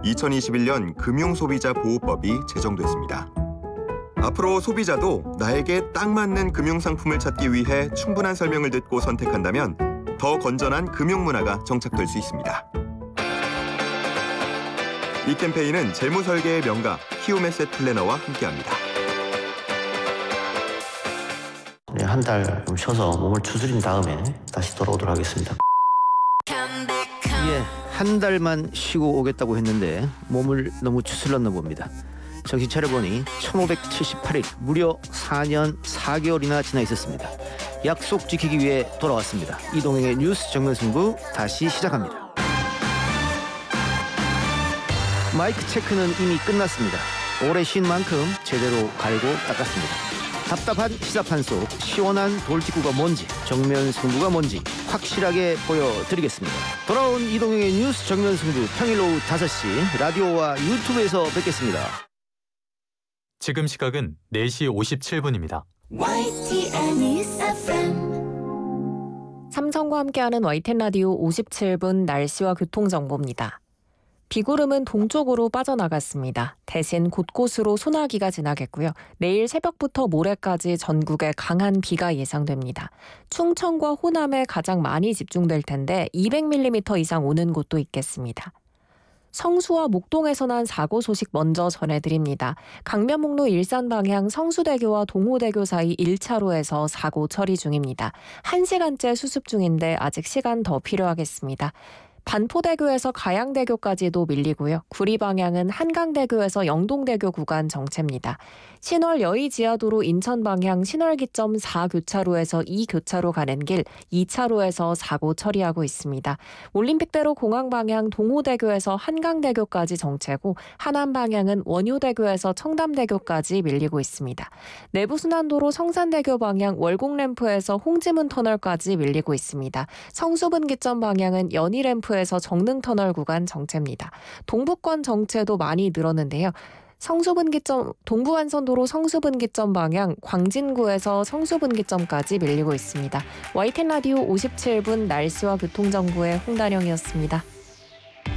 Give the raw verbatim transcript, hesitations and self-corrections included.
이천이십일 년 금융소비자보호법이 제정됐습니다. 앞으로 소비자도 나에게 딱 맞는 금융상품을 찾기 위해 충분한 설명을 듣고 선택한다면 더 건전한 금융문화가 정착될 수 있습니다. 이 캠페인은 재무설계의 명가 키움에셋 플래너와 함께합니다. 네, 한 달 좀 쉬어서 몸을 추스린 다음에 다시 돌아오도록 하겠습니다. 예, 한 달만 쉬고 오겠다고 했는데 몸을 너무 추슬렀나 봅니다. 정신 차려보니 천오백칠십팔 일, 무려 사 년 사 개월이나 지나 있었습니다. 약속 지키기 위해 돌아왔습니다. 이동행의 뉴스 정면승부 다시 시작합니다. 마이크 체크는 이미 끝났습니다. 오래 쉰 만큼 제대로 갈고 닦았습니다. 답답한 시사판 속 시원한 돌직구가 뭔지, 정면 승부가 뭔지 확실하게 보여드리겠습니다. 돌아온 이동영의 뉴스 정면 승부, 평일 오후 다섯 시 라디오와 유튜브에서 뵙겠습니다. 지금 시각은 네 시 오십칠 분입니다. 와이티엔 News 에프엠 삼성과 함께하는 와이티엔 라디오 오십칠 분 날씨와 교통정보입니다. 비구름은 동쪽으로 빠져나갔습니다. 대신 곳곳으로 소나기가 지나겠고요. 내일 새벽부터 모레까지 전국에 강한 비가 예상됩니다. 충청과 호남에 가장 많이 집중될 텐데 이백 밀리미터 이상 오는 곳도 있겠습니다. 성수와 목동에서 난 사고 소식 먼저 전해드립니다. 강변북로 일산 방향 성수대교와 동호대교 사이 일 차로에서 사고 처리 중입니다. 한 시간째 수습 중인데 아직 시간 더 필요하겠습니다. 반포대교에서 가양대교까지도 밀리고요. 구리 방향은 한강대교에서 영동대교 구간 정체입니다. 신월 여의지하도로 인천 방향 신월기점 사 교차로에서 이 교차로 가는 길 이 차로에서 사고 처리하고 있습니다. 올림픽대로 공항 방향 동호대교에서 한강대교까지 정체고 하남 방향은 원효대교에서 청담대교까지 밀리고 있습니다. 내부순환도로 성산대교 방향 월곡램프에서 홍지문 터널까지 밀리고 있습니다. 성수분기점 방향은 연희램프에서 정릉터널 구간 정체입니다. 동부권 정체도 많이 늘었는데요. 성수분기점 동부간선도로 성수분기점 방향 광진구에서 성수분기점까지 밀리고 있습니다. 와이티엔 라디오 오십칠 분 날씨와 교통정보의 홍단영이었습니다.